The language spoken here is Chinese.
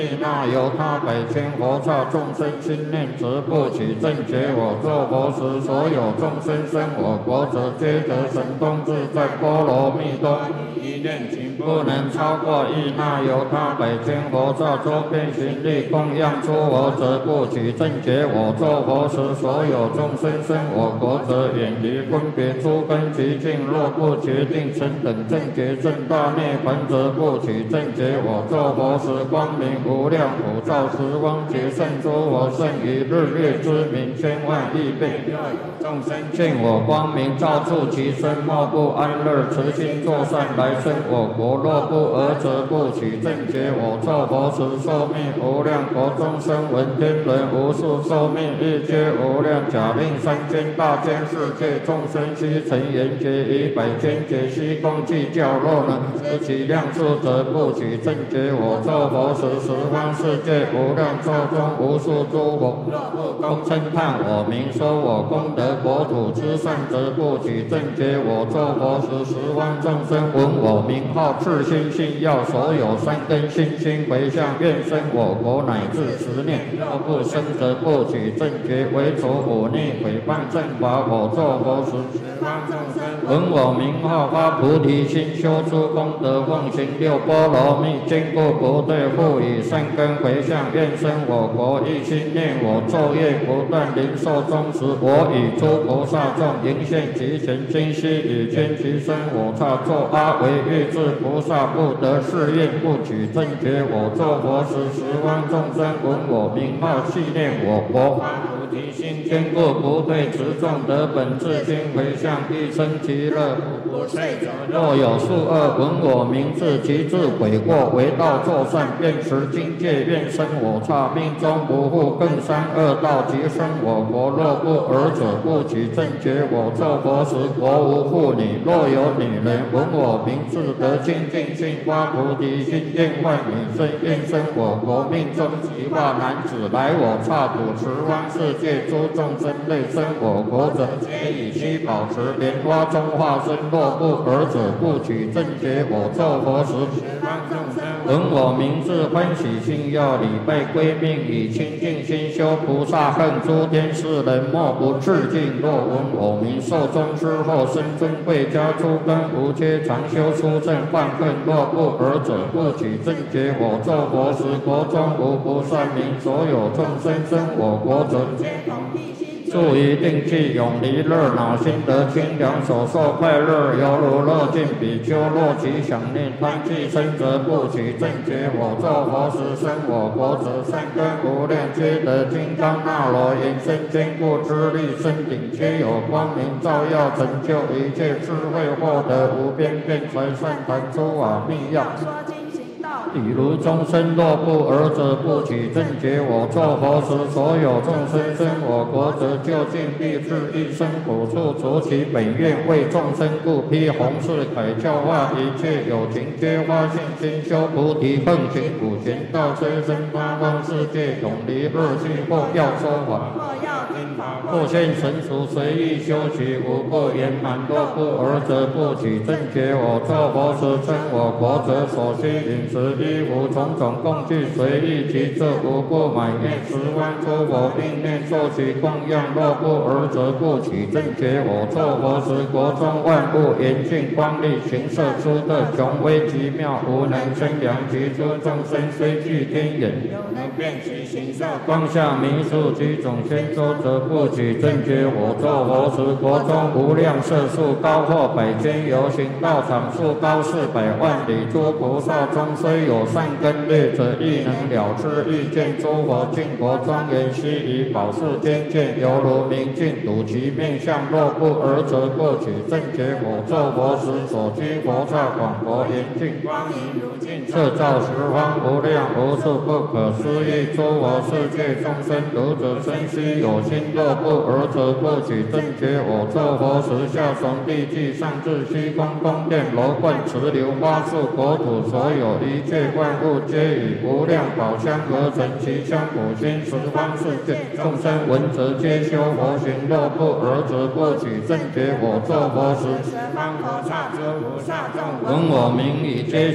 那由他百千佛刹众生心念则不起正觉我作佛时，所有众生生我国者，皆得神通自在波罗蜜多。一念情不能超过一那由他百千佛刹周边行力供养出我者，不起正觉我作佛时，所有众生生我国者，远离分别诸根极境。若不决定成等正觉正大涅槃者，不起正觉我作佛时，光明无量普照十方劫胜诸佛，胜于日月之明千万亿倍。众生见我光明照处其身，莫不安乐，慈心作善来生我国。若不尔者，不起正觉我作佛时，寿命无量国中生闻天人无数，寿命亦皆无量。假令三千大千世界众生悉成圆觉，以百千劫悉共计较，若能知其量数者，不起正觉我作佛时，十方世界无量寿中无数诸佛，若不共称叹我名，说我功德国土之善者，不起正觉我作佛时，十方众生闻我名号，自心信要，所有善根信心回向，愿生我国乃至10念。若不生则不起正觉，为除忤逆毁谤正法，我作佛时，十方众生闻我名号，发菩提心，修诸功德，奉行6波罗蜜，坚固不退，复以善根回向，愿生我国，一心念我，昼夜不断，临寿终时，我与诸菩萨众迎现其前，今悉以天其身，我刹作阿惟越致菩萨，不得誓愿，不取正觉我作佛时，十方众生闻我名号，系念我国，发菩提心，坚固不退，持众得本自心回向，必生其乐，不退者。若有数恶闻我名字，其自悔过，为道作善，愿持经戒，愿生我刹，命中不复更三恶道，即生我国。若不尔者，不起正觉我作佛时，国无妇女。若有女人闻我名字，得清净心，发菩提心，愿万女生，愿生我国。命中即化男子，来我刹土，十方世界诸众生类生我国者，皆以须保持莲花中化身。若不尔者，不取正觉我作佛时，十方众生闻我名字，欢喜心要，礼拜归命，以清净心修菩萨恨，诸天世人莫不致敬。若闻我名，寿终之后生尊贵家，诸根无缺，常修出正犯恨。若不尔者，不取正觉我作佛时，国中无不善民，所有众生生我国者，皆同一心，住于定气，永离热恼，心得清凉，所受快乐，犹如乐尽比丘。若其想念贪气生者，不取正觉我作佛时，生我国者，善根无量，皆得金刚那罗延伸坚固之力，身顶皆有光明照耀，成就一切智慧，获得无边辩才善谈诸法密要。比如众生若不尔者，不取正觉我作佛时，所有众生生我国者，究竟必至一生苦处，除其本愿，为众生故，披弘誓凯教化一切有情，皆发信心修菩提，奉行普贤道，催生八方世界，永离恶趣，或要说法，或现成熟，随意修习，无不圆满。若不尔者，不取正觉我作佛时，称我国者，所需饮食衣服种种供具，随意其这无不满愿，十方诸佛并念受其供养。若不尔者，不取正觉我作佛时，国中万物严峻光丽，形色出特，雄威极妙，无能生量。其诸众生虽具天眼，有能辨其形色，光下弥数几种千洲者，不取正觉我作佛时，国中无量色数，高或百千游行道场，数高400万里。诸菩萨中虽有善根劣者，亦能了知欲见诸佛净国庄严，悉以宝树天界，犹如明镜，睹其面相。若不尔者，不取正觉我作佛时，所居佛刹广博严净，光明如镜，摄照十方无量无数不可思议诸佛世界众生，读者生悉有心。若不尔者，不取正觉我作佛时，下从地际，上至虚空宫殿楼观池流花树国土，所有一切万物，皆以无量宝香而成，其香普熏十方世界众生闻者，皆修佛行。若不尔者，不取正觉我作佛时，十方佛刹诸菩萨众闻我名已皆